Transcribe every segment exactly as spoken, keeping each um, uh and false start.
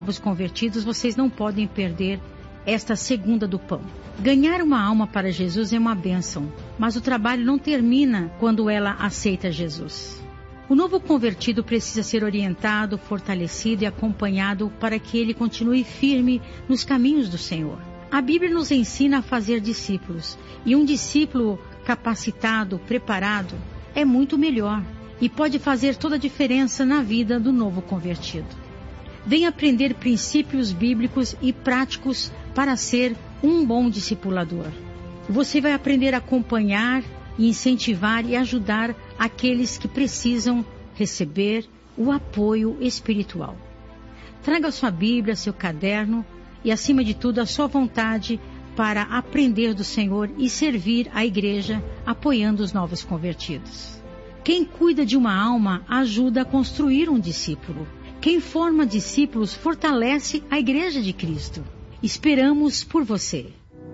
Os convertidos, vocês não podem perder esta segunda do pão. Ganhar uma alma para Jesus é uma bênção, mas o trabalho não termina quando ela aceita Jesus. O novo convertido precisa ser orientado, fortalecido e acompanhado para que ele continue firme nos caminhos do Senhor. A Bíblia nos ensina a fazer discípulos, e um discípulo capacitado, preparado, é muito melhor e pode fazer toda a diferença na vida do novo convertido. Venha aprender princípios bíblicos e práticos para ser um bom discipulador. Você vai aprender a acompanhar, incentivar e ajudar aqueles que precisam receber o apoio espiritual. Traga sua Bíblia, seu caderno e, acima de tudo, a sua vontade para aprender do Senhor e servir a igreja apoiando os novos convertidos. Quem cuida de uma alma ajuda a construir um discípulo. Quem forma discípulos fortalece a Igreja de Cristo. Esperamos por você.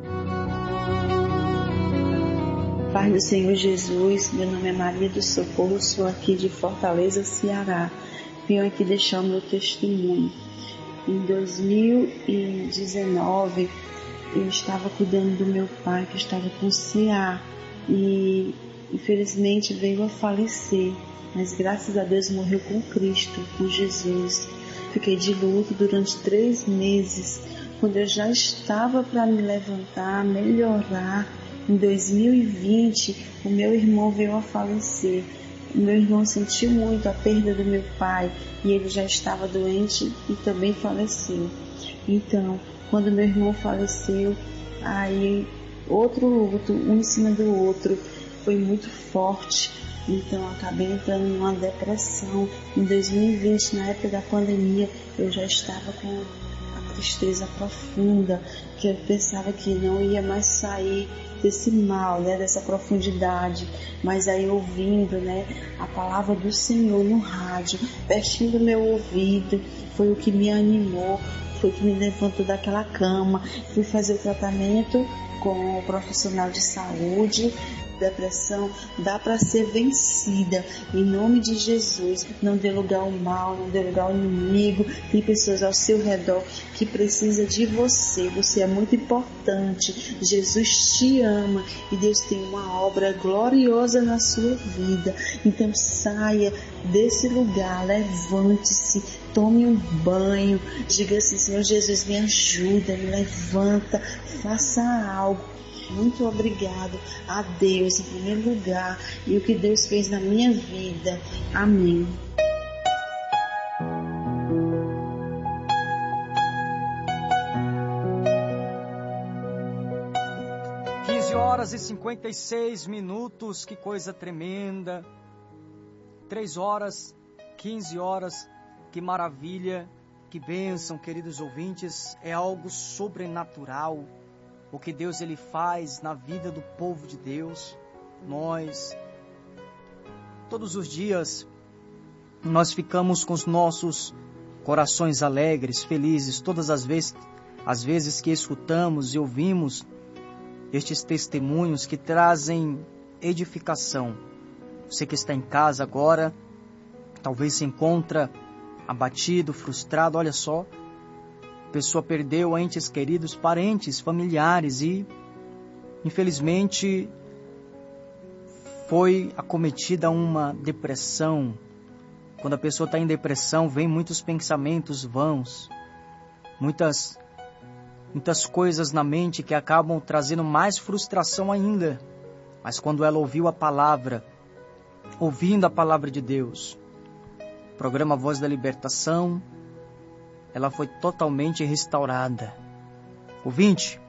Pai do Senhor Jesus, meu nome é Maria do Socorro, sou aqui de Fortaleza, Ceará. Vim aqui deixar o meu testemunho. Em dois mil e dezenove, eu estava cuidando do meu pai, que estava com C A, e infelizmente veio a falecer. Mas graças a Deus morreu com Cristo, com Jesus. Fiquei de luto durante três meses. Quando eu já estava para me levantar, melhorar, em dois mil e vinte, o meu irmão veio a falecer. O meu irmão sentiu muito a perda do meu pai e ele já estava doente e também faleceu. Então, quando meu irmão faleceu, aí outro luto, um em cima do outro, foi muito forte. Então, acabei entrando numa depressão. Em dois mil e vinte, na época da pandemia, eu já estava com a tristeza profunda, que eu pensava que não ia mais sair desse mal, né, dessa profundidade. Mas aí, ouvindo, né, a palavra do Senhor no rádio, pertinho do meu ouvido, foi o que me animou, foi o que me levantou daquela cama. Fui fazer o tratamento com o profissional de saúde. Depressão dá para ser vencida em nome de Jesus. Não dê lugar ao mal, não dê lugar ao inimigo. Tem pessoas ao seu redor que precisam de você. Você é muito importante. Jesus te ama e Deus tem uma obra gloriosa na sua vida. Então saia desse lugar, levante-se, tome um banho, diga assim: Senhor Jesus, me ajuda, me levanta, faça algo. Muito obrigado a Deus em primeiro lugar e o que Deus fez na minha vida. Amém. quinze horas e cinquenta e seis minutos, que coisa tremenda. três horas, quinze horas, que maravilha, que bênção, queridos ouvintes. É algo sobrenatural o que Deus ele faz na vida do povo de Deus. Nós, todos os dias, nós ficamos com os nossos corações alegres, felizes, todas as vezes, as vezes que escutamos e ouvimos estes testemunhos que trazem edificação. Você que está em casa agora, talvez se encontra abatido, frustrado. Olha só, a pessoa perdeu entes queridos, parentes, familiares e, infelizmente, foi acometida uma depressão. Quando a pessoa está em depressão, vem muitos pensamentos vãos, muitas, muitas coisas na mente que acabam trazendo mais frustração ainda. Mas quando ela ouviu a palavra, ouvindo a palavra de Deus, o programa Voz da Libertação, ela foi totalmente restaurada. Ouvinte,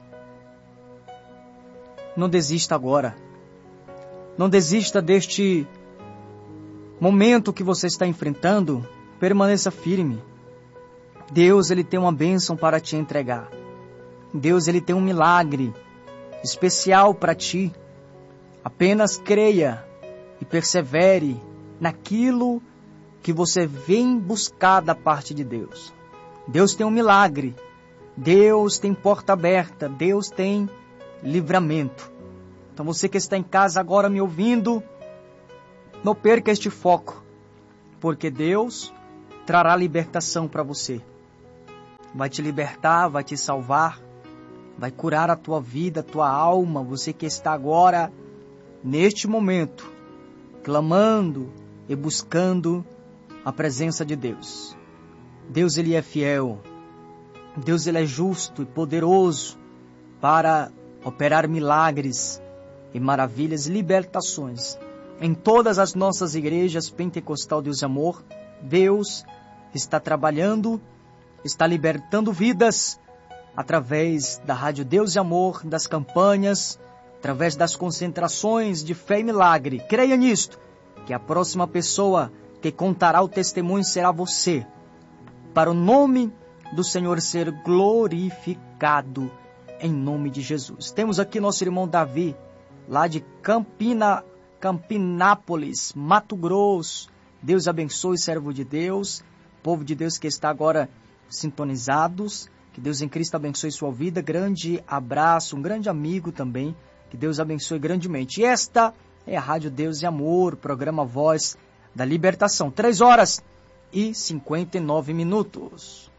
não desista agora. Não desista deste momento que você está enfrentando. Permaneça firme. Deus, ele tem uma bênção para te entregar. Deus, ele tem um milagre especial para ti. Apenas creia e persevere naquilo que você vem buscar da parte de Deus. Deus tem um milagre, Deus tem porta aberta, Deus tem livramento. Então você que está em casa agora me ouvindo, não perca este foco, porque Deus trará libertação para você. vai te libertar, vai te salvar, vai curar a tua vida, a tua alma. Você que está agora, neste momento, clamando e buscando a presença de Deus. Deus, Ele é fiel. Deus, Ele é justo e poderoso para operar milagres e maravilhas e libertações. Em todas as nossas igrejas Pentecostal Deus e Amor, Deus está trabalhando, está libertando vidas através da Rádio Deus e Amor, das campanhas, através das concentrações de fé e milagre. Creia nisto, que a próxima pessoa que contará o testemunho será você, para o nome do Senhor ser glorificado em nome de Jesus. Temos aqui nosso irmão Davi, lá de Campina, Campinápolis, Mato Grosso. Deus abençoe, servo de Deus, povo de Deus que está agora sintonizados. Que Deus em Cristo abençoe sua vida. Grande abraço, um grande amigo também. Que Deus abençoe grandemente. E esta é a Rádio Deus e Amor, programa Voz da Libertação. Três horas e cinquenta e nove minutos.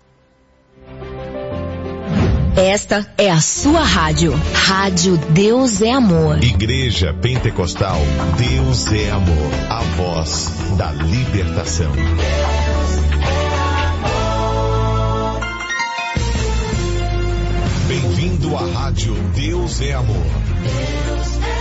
Esta é a sua rádio. Rádio Deus é Amor. Igreja Pentecostal Deus é Amor. A voz da libertação. Bem-vindo à Rádio Deus é Amor. Deus é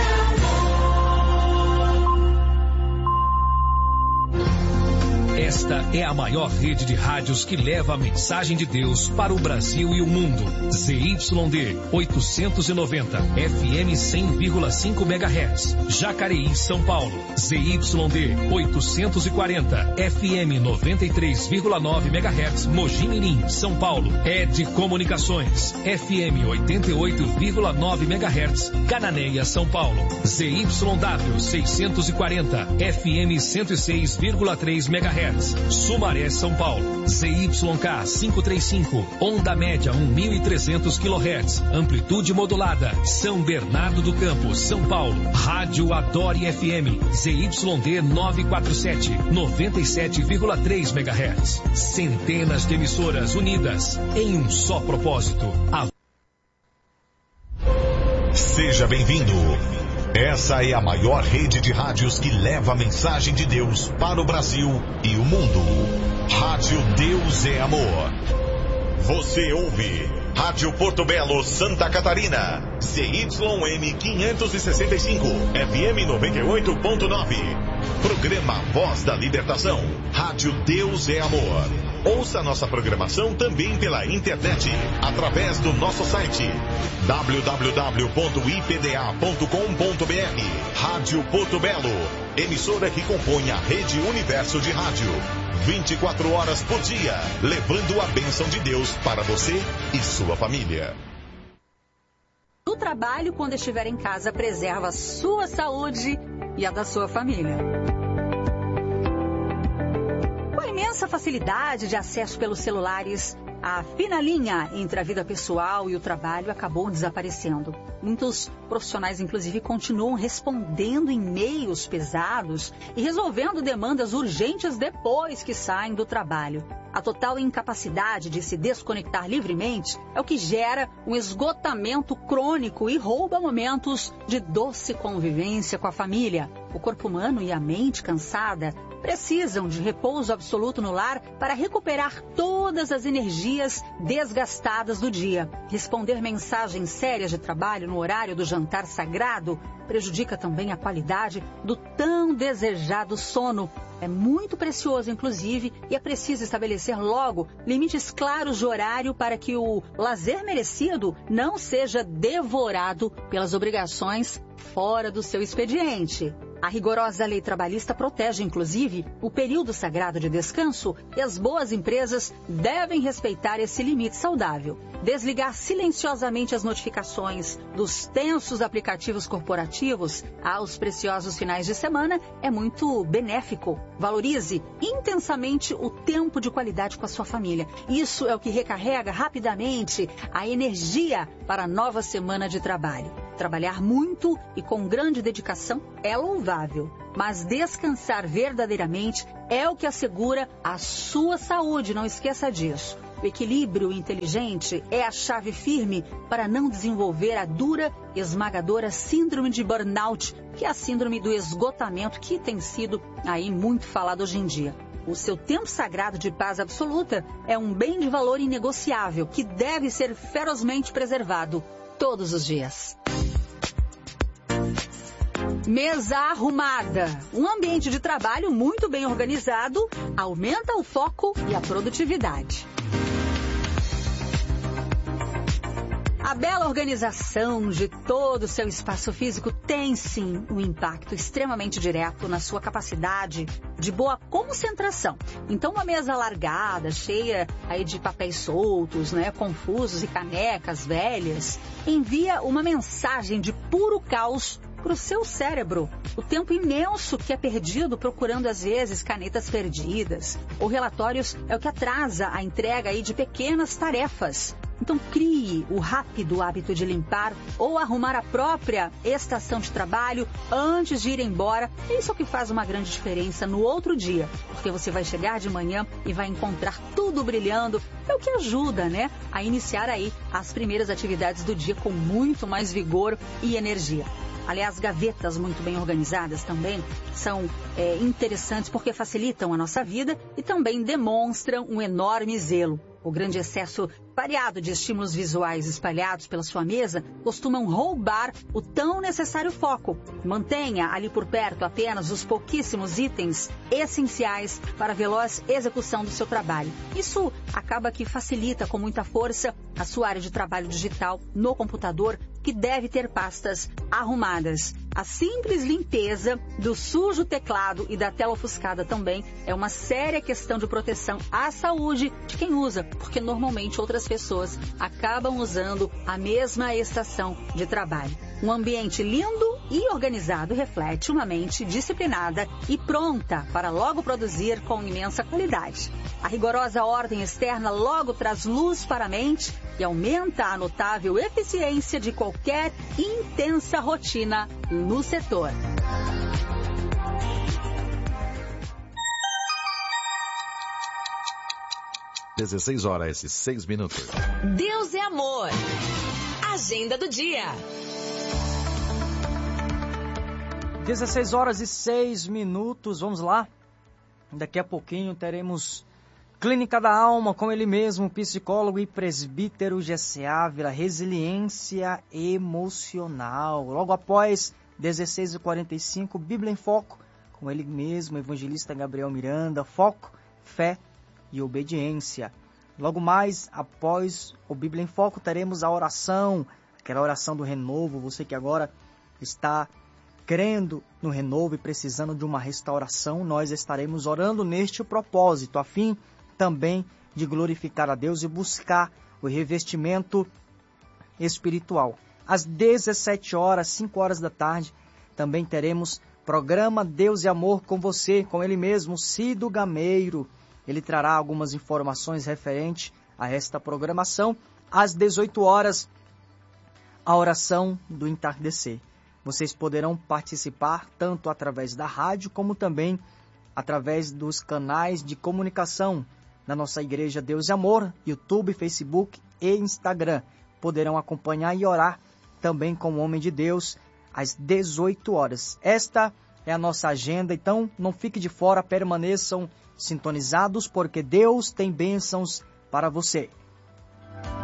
Esta é a maior rede de rádios que leva a mensagem de Deus para o Brasil e o mundo. Z Y D oitocentos e noventa, F M cem vírgula cinco megahertz, Jacareí, São Paulo. Z Y D oitocentos e quarenta, F M noventa e três vírgula nove megahertz, Mogi Mirim, São Paulo. Ed Comunicações, F M oitenta e oito vírgula nove megahertz, Cananéia, São Paulo. Z Y W seiscentos e quarenta, F M cento e seis vírgula três megahertz, Sumaré, São Paulo. Z Y K quinhentos e trinta e cinco, onda média mil e trezentos quilohertz, amplitude modulada, São Bernardo do Campo, São Paulo. Rádio Adore F M, Z Y D novecentos e quarenta e sete, noventa e sete vírgula três megahertz. Centenas de emissoras unidas em um só propósito. A... Seja bem-vindo. Essa é a maior rede de rádios que leva a mensagem de Deus para o Brasil e o mundo. Rádio Deus é Amor. Você ouve Rádio Porto Belo, Santa Catarina, Z Y M quinhentos e sessenta e cinco, F M noventa e oito ponto nove. Programa Voz da Libertação. Rádio Deus é Amor. Ouça nossa programação também pela internet, através do nosso site w w w ponto i p d a ponto com ponto b r. Rádio Porto Belo, emissora que compõe a rede Universo de Rádio. vinte e quatro horas por dia, levando a bênção de Deus para você e sua família. No trabalho, quando estiver em casa, preserva a sua saúde e a da sua família. Com a imensa facilidade de acesso pelos celulares, a fina linha entre a vida pessoal e o trabalho acabou desaparecendo. Muitos profissionais, inclusive, continuam respondendo e-mails pesados e resolvendo demandas urgentes depois que saem do trabalho. A total incapacidade de se desconectar livremente é o que gera um esgotamento crônico e rouba momentos de doce convivência com a família. O corpo humano e a mente cansada precisam de repouso absoluto no lar para recuperar todas as energias desgastadas do dia. Responder mensagens sérias de trabalho no horário do jantar sagrado prejudica também a qualidade do tão desejado sono. É muito precioso, inclusive, e é preciso estabelecer logo limites claros de horário para que o lazer merecido não seja devorado pelas obrigações fora do seu expediente. A rigorosa lei trabalhista protege, inclusive, o período sagrado de descanso e as boas empresas devem respeitar esse limite saudável. Desligar silenciosamente as notificações dos tensos aplicativos corporativos aos preciosos finais de semana é muito benéfico. Valorize intensamente o tempo de qualidade com a sua família. Isso é o que recarrega rapidamente a energia para a nova semana de trabalho. Trabalhar muito e com grande dedicação é louvável, mas descansar verdadeiramente é o que assegura a sua saúde, não esqueça disso. O equilíbrio inteligente é a chave firme para não desenvolver a dura e esmagadora síndrome de burnout, que é a síndrome do esgotamento que tem sido aí muito falado hoje em dia. O seu tempo sagrado de paz absoluta é um bem de valor inegociável que deve ser ferozmente preservado todos os dias. Mesa arrumada. Um ambiente de trabalho muito bem organizado aumenta o foco e a produtividade. A bela organização de todo o seu espaço físico tem, sim, um impacto extremamente direto na sua capacidade de boa concentração. Então, uma mesa largada, cheia aí de papéis soltos, né, confusos e canecas velhas, envia uma mensagem de puro caos para o seu cérebro. O tempo imenso que é perdido procurando, às vezes, canetas perdidas ou relatórios é o que atrasa a entrega aí de pequenas tarefas. Então, crie o rápido hábito de limpar ou arrumar a própria estação de trabalho antes de ir embora. Isso é o que faz uma grande diferença no outro dia, porque você vai chegar de manhã e vai encontrar tudo brilhando. É o que ajuda, né, a iniciar aí as primeiras atividades do dia com muito mais vigor e energia. Aliás, gavetas muito bem organizadas também são é, interessantes porque facilitam a nossa vida e também demonstram um enorme zelo. O grande excesso variado de estímulos visuais espalhados pela sua mesa costumam roubar o tão necessário foco. Mantenha ali por perto apenas os pouquíssimos itens essenciais para a veloz execução do seu trabalho. Isso acaba que facilita com muita força a sua área de trabalho digital no computador, que deve ter pastas arrumadas. A simples limpeza do sujo teclado e da tela ofuscada também é uma séria questão de proteção à saúde de quem usa, porque normalmente outras pessoas acabam usando a mesma estação de trabalho. Um ambiente lindo e organizado reflete uma mente disciplinada e pronta para logo produzir com imensa qualidade. A rigorosa ordem externa logo traz luz para a mente e aumenta a notável eficiência de qualquer intensa rotina no setor. dezesseis horas e seis minutos. Deus é amor. Agenda do dia. dezesseis horas e seis minutos, vamos lá. Daqui a pouquinho teremos Clínica da Alma com ele mesmo, psicólogo e presbítero G C A Vila, Resiliência Emocional. Logo após, dezesseis e quarenta e cinco, Bíblia em Foco com ele mesmo, evangelista Gabriel Miranda, foco, fé e obediência. Logo mais, após o Bíblia em Foco, teremos a oração, aquela oração do renovo. Você que agora está crendo no renovo e precisando de uma restauração, nós estaremos orando neste propósito, a fim também de glorificar a Deus e buscar o revestimento espiritual. Às dezessete horas, cinco horas da tarde, também teremos programa Deus e Amor com você, com ele mesmo, Cido Gameiro. Ele trará algumas informações referentes a esta programação. Às dezoito horas, a oração do entardecer. Vocês poderão participar tanto através da rádio, como também através dos canais de comunicação da nossa Igreja Deus e Amor, YouTube, Facebook e Instagram. Poderão acompanhar e orar também com o Homem de Deus às dezoito horas. Esta é a nossa agenda, então não fique de fora, permaneçam sintonizados, porque Deus tem bênçãos para você.